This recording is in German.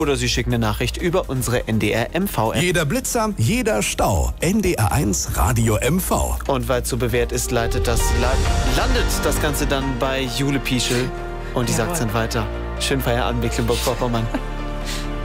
Oder Sie schicken eine Nachricht über unsere NDR MV-App. Jeder Blitzer, jeder Stau. NDR1 Radio MV. Und weil es so bewährt ist, landet das Ganze dann bei Jule Pieschel. Und die sagt es dann weiter. Schönen Feierabend, Mecklenburg-Vorpommern.